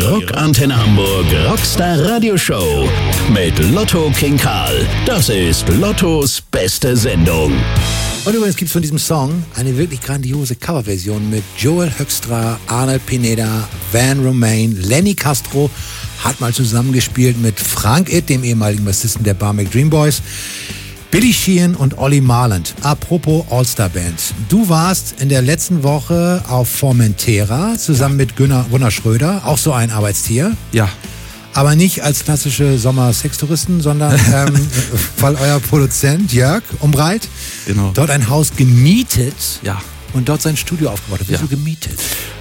Rock Antenne Hamburg Rockstar Radio Show mit Lotto King Karl. Das ist Lottos beste Sendung. Und übrigens gibt es von diesem Song eine wirklich grandiose Coverversion mit Joel Höxter, Arnold Pineda, Van Romain, Lenny Castro hat mal zusammengespielt mit Frank Itt, dem ehemaligen Bassisten der Barmek Dream Boys, Billy Sheehan und Olli Marland. Apropos All-Star-Band. Du warst in der letzten Woche auf Formentera zusammen mit Gunnar Schröder, auch so ein Arbeitstier. Ja. Aber nicht als klassische Sommer-Sextouristen, sondern weil euer Produzent Jörg Umbreit dort ein Haus gemietet und dort sein Studio aufgebaut hat. Wieso gemietet?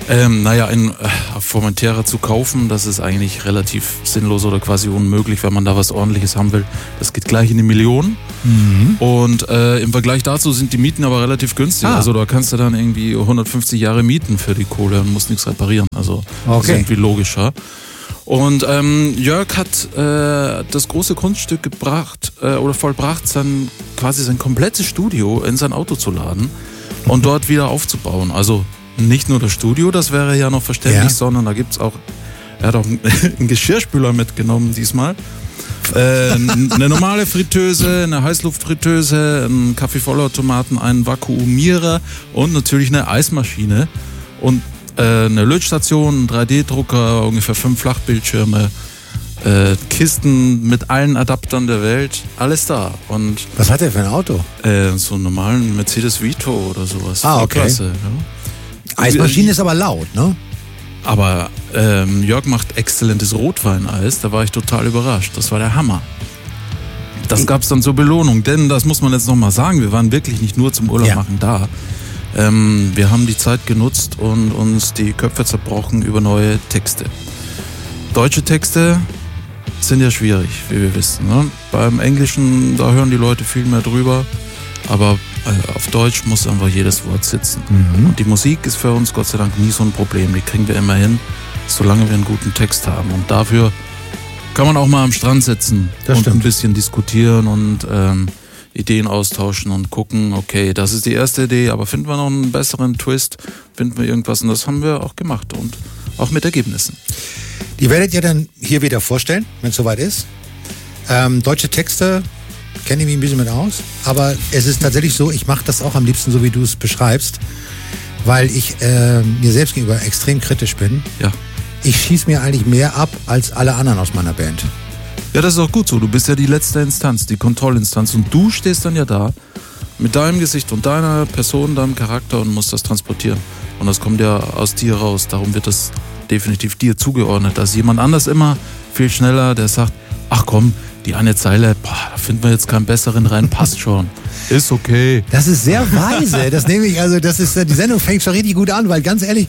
Auf Formentera zu kaufen, das ist eigentlich relativ sinnlos oder quasi unmöglich, wenn man da was Ordentliches haben will. Das geht gleich in die Millionen. Und im Vergleich dazu sind die Mieten aber relativ günstig. Also da kannst du dann irgendwie 150 Jahre mieten für die Kohle und musst nichts reparieren. Also das ist irgendwie logischer. Und Jörg hat das große Kunststück vollbracht, sein komplettes Studio in sein Auto zu laden und dort wieder aufzubauen. Also nicht nur das Studio, das wäre ja noch verständlich, sondern da gibt's auch, er hat auch einen Geschirrspüler mitgenommen diesmal. Eine normale Fritteuse, eine Heißluftfritteuse, einen Kaffeevollautomaten, einen Vakuumierer und natürlich eine Eismaschine und eine Lötstation, einen 3D-Drucker, ungefähr 5 Flachbildschirme, Kisten mit allen Adaptern der Welt, alles da. Und was hat er für ein Auto? So einen normalen Mercedes Vito oder sowas. Okay. Klasse, Eismaschine ist aber laut, ne? Aber Jörg macht exzellentes Rotweineis, da war ich total überrascht. Das war der Hammer. Das gab's dann zur Belohnung, denn das muss man jetzt nochmal sagen, wir waren wirklich nicht nur zum Urlaub machen da. Wir haben die Zeit genutzt und uns die Köpfe zerbrochen über neue Texte. Deutsche Texte sind ja schwierig, wie wir wissen. Ne? Beim Englischen, da hören die Leute viel mehr drüber, aber auf Deutsch muss einfach jedes Wort sitzen. Und die Musik ist für uns Gott sei Dank nie so ein Problem, die kriegen wir immer hin, solange wir einen guten Text haben. Und dafür kann man auch mal am Strand sitzen ein bisschen diskutieren und Ideen austauschen und gucken, okay, das ist die erste Idee, aber finden wir noch einen besseren Twist, finden wir irgendwas, und das haben wir auch gemacht und auch mit Ergebnissen. Die werdet ihr dann hier wieder vorstellen, wenn es soweit ist. Deutsche Texte kenne ich mich ein bisschen mit aus, aber es ist tatsächlich so, ich mache das auch am liebsten so, wie du es beschreibst, weil ich mir selbst gegenüber extrem kritisch bin. Ja. Ich schieße mir eigentlich mehr ab als alle anderen aus meiner Band. Ja, das ist auch gut so. Du bist ja die letzte Instanz, die Kontrollinstanz. Und du stehst dann ja da mit deinem Gesicht und deiner Person, deinem Charakter und musst das transportieren. Und das kommt ja aus dir raus. Darum wird das definitiv dir zugeordnet. Da ist jemand anders immer viel schneller, der sagt, ach komm, die eine Zeile, da finden wir jetzt keinen besseren rein, passt schon. Ist okay. Das ist sehr weise. Das nehme ich, also das ist, die Sendung fängt schon richtig gut an, weil ganz ehrlich,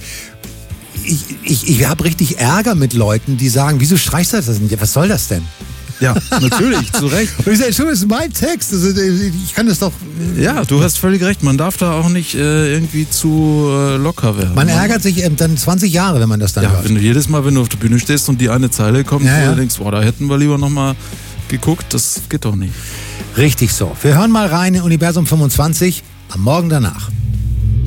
ich habe richtig Ärger mit Leuten, die sagen, wieso streichst du das nicht? Was soll das denn? Ja, natürlich, zu Recht. Und ich sage, schon, das ist mein Text. Also, ich kann das doch. Ja, du hast völlig recht. Man darf da auch nicht irgendwie zu locker werden. Man ärgert sich dann 20 Jahre, wenn man das dann hört. Wenn du jedes Mal, wenn du auf der Bühne stehst und die eine Zeile kommt, wo du denkst, da hätten wir lieber nochmal geguckt, das geht doch nicht. Richtig so. Wir hören mal rein in Universum 25 am Morgen danach.